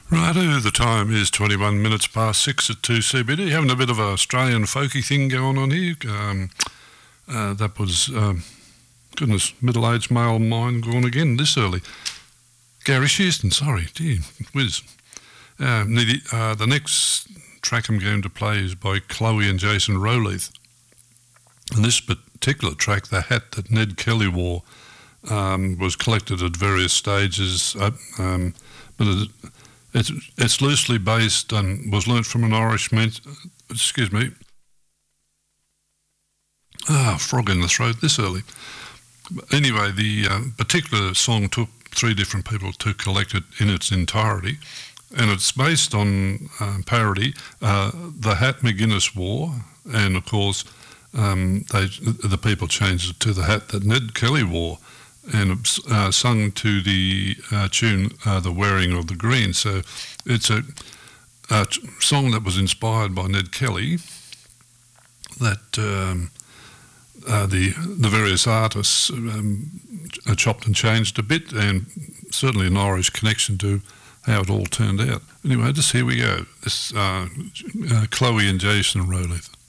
Righto, the time is 21 minutes past 6 at 2CBD. Having a bit of an Australian folky thing going on here. That was, goodness, middle-aged male mind gone again this early. Gary Shearston, sorry, dear, whiz. The next track I'm going to play is by Chloe and Jason Rowleith. And this particular track, The Hat That Ned Kelly Wore, was collected at various stages, but it's loosely based and was learnt from an Irish frog in the throat this early. Anyway, the particular song took three different people to collect it in its entirety, and it's based on parody, The Hat McGuinness Wore, and of course the people changed it to The Hat That Ned Kelly Wore, and sung to the tune The Wearing of the Green. So it's a song that was inspired by Ned Kelly, that the various artists chopped and changed a bit, and certainly an Irish connection to how it all turned out. Anyway, just here we go. This Chloe and Jason Rowleith.